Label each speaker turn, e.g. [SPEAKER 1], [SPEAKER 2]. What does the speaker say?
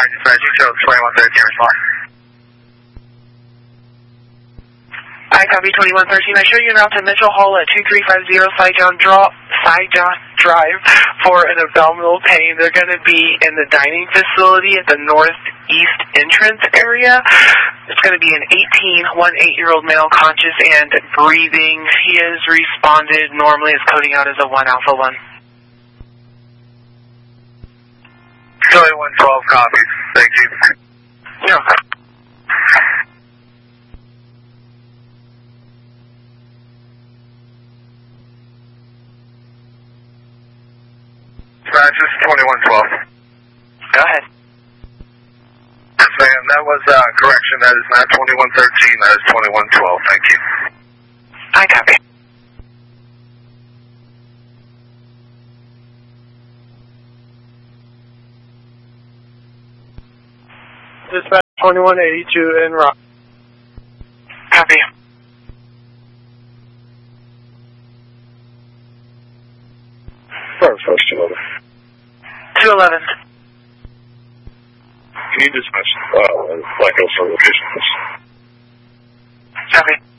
[SPEAKER 1] dispatch, details 2113, respond.
[SPEAKER 2] I copy 2113. I show you now to Mitchell Hall at 2350 Side Drive for an abdominal pain. They're going to be in the dining facility at the northeast entrance area. It's going to be an 8-year-old male, conscious and breathing. He has responded normally, is coding out as a 1 Alpha 1.
[SPEAKER 1] 2112 copies. Thank you.
[SPEAKER 2] Yeah.
[SPEAKER 1] Dispatch, this is 2112.
[SPEAKER 2] Go ahead.
[SPEAKER 1] Yes, ma'am. That was correction. That is not 2113. That is 2112. Thank you.
[SPEAKER 2] I copy.
[SPEAKER 3] Dispatch 2182 in Rock.
[SPEAKER 2] Copy.
[SPEAKER 3] First 211.
[SPEAKER 2] 211.
[SPEAKER 3] Can you dispatch Black Hills location, please?
[SPEAKER 2] Copy.